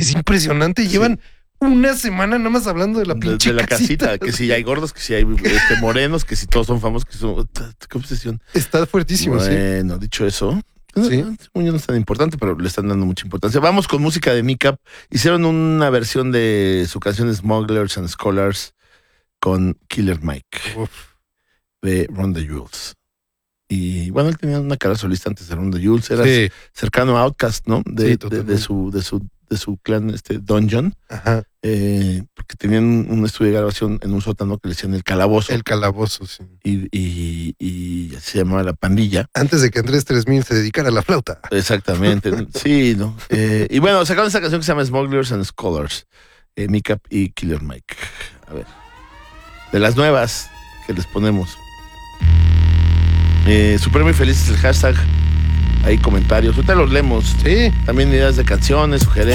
Es impresionante. Llevan una semana nada más hablando de la pinche de la casita. Que si hay gordos, que si hay morenos, que si todos son famosos, que son... ¡Qué obsesión! Está fuertísimo, Bueno, dicho eso... Sí. No es tan importante, pero le están dando mucha importancia. Vamos con música de Micap. Hicieron una versión de su canción Smugglers and Scholars con Killer Mike de Run the Jewels. Y bueno, él tenía una carrera solista antes de Run the Jewels. Era cercano a Outkast, ¿no? De su clan Dungeon. Ajá. Porque tenían un estudio de grabación en un sótano que le decían el calabozo. El calabozo, sí. Y se llamaba La Pandilla. Antes de que Andrés 3000 se dedicara a la flauta. Exactamente. Sí, ¿no? Y bueno, sacaron esta canción que se llama Smugglers and Scholars. Micap y Killer Mike. A ver. De las nuevas que les ponemos. Super muy feliz es el hashtag. Hay comentarios. Ahorita los leemos. Sí. También ideas de canciones, sugerencias.